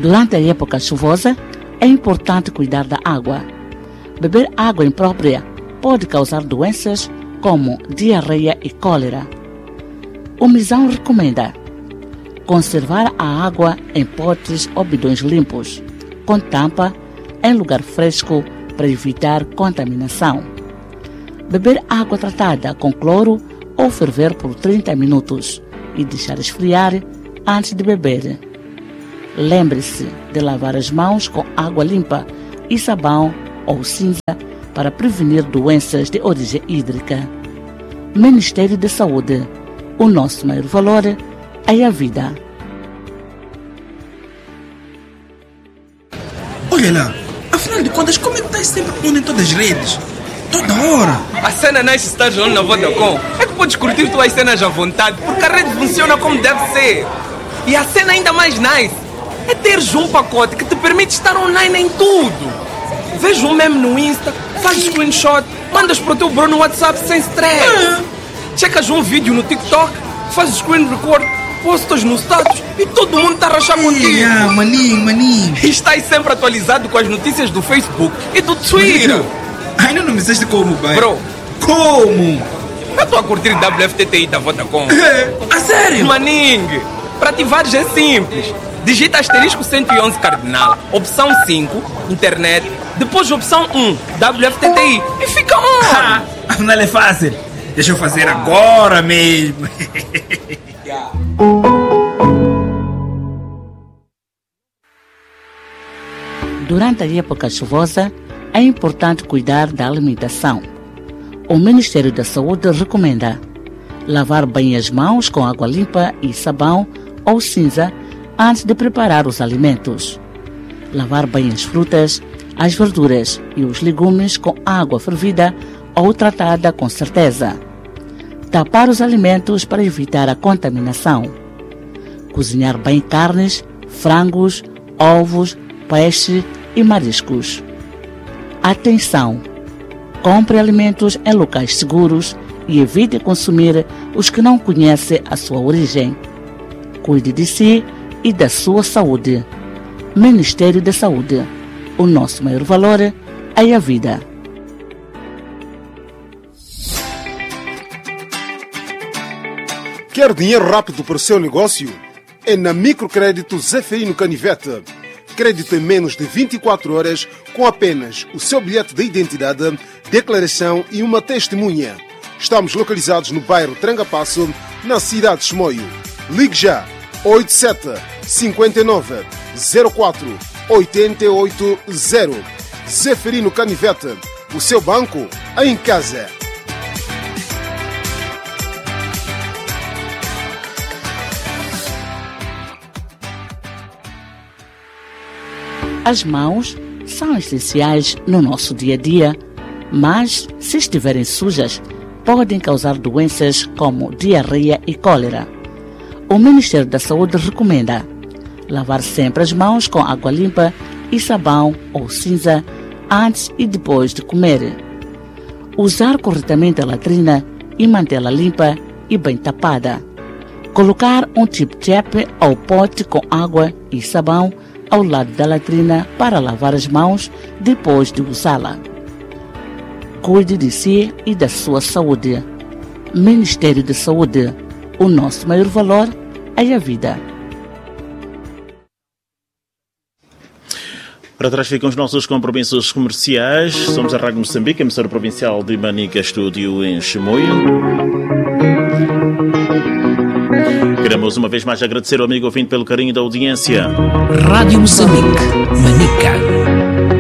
Durante a época chuvosa, é importante cuidar da água. Beber água imprópria pode causar doenças como diarreia e cólera. O Misão recomenda conservar a água em potes ou bidões limpos, com tampa, em lugar fresco para evitar contaminação. Beber água tratada com cloro ou ferver por 30 minutos e deixar esfriar antes de beber. Lembre-se de lavar as mãos com água limpa e sabão ou cinza para prevenir doenças de origem hídrica. Ministério da Saúde. O nosso maior valor é a vida. Olha lá, afinal de contas, como é que estás sempre on em todas as redes? Toda hora. A cena nasce estar on na Vodacom. É que podes curtir tuas cenas à vontade, porque a rede funciona como deve ser. E a cena ainda mais nice é teres um pacote que te permite estar online em tudo. Veja um meme no Insta, fazes screenshot, mandas para o teu bro no WhatsApp sem stress. Checas um vídeo no TikTok, fazes screen record, postas no status e todo mundo está a rachar contigo. Maninho. E estás sempre atualizado com as notícias do Facebook e do Twitter. Ainda não me disseste como, pai. Bro, como? eu estou a curtir WFTTI da Vodacom. A sério? Maning, para ativares é simples. Digita asterisco 111 cardinal, opção 5, internet, depois opção 1, WFTTI e fica on. Afinal é fácil. Deixa eu fazer agora mesmo. Durante a época chuvosa, é importante cuidar da alimentação. O Ministério da Saúde recomenda lavar bem as mãos com água limpa e sabão ou cinza antes de preparar os alimentos. Lavar bem as frutas, as verduras e os legumes com água fervida ou tratada com certeza. Tapar os alimentos para evitar a contaminação. Cozinhar bem carnes, frangos, ovos, peixe e mariscos. Atenção! Compre alimentos em locais seguros e evite consumir os que não conhecem a sua origem. Cuide de si e da sua saúde. Ministério da Saúde. O nosso maior valor é a vida. Quer dinheiro rápido para o seu negócio? É na Microcrédito Zeferino Canivete. Crédito em menos de 24 horas com apenas o seu bilhete de identidade, declaração e uma testemunha. Estamos localizados no bairro Trangapasso, na cidade de Chimoio. Ligue já 87 59 04 880. Zeferino Canivete, o seu banco em casa. As mãos são essenciais no nosso dia a dia, mas, se estiverem sujas, podem causar doenças como diarreia e cólera. O Ministério da Saúde recomenda lavar sempre as mãos com água limpa e sabão ou cinza antes e depois de comer. Usar corretamente a latrina e mantê-la limpa e bem tapada. Colocar um tip-tap ou pote com água e sabão ao lado da latrina para lavar as mãos depois de usá-la. Cuide de si e da sua saúde. Ministério da Saúde. O nosso maior valor é a vida. Para trás ficam os nossos compromissos comerciais. Somos a Rádio Moçambique, emissora provincial de Manica, estúdio em Chimoio. Queremos uma vez mais agradecer ao amigo ouvinte pelo carinho da audiência. Rádio Moçambique, Manica.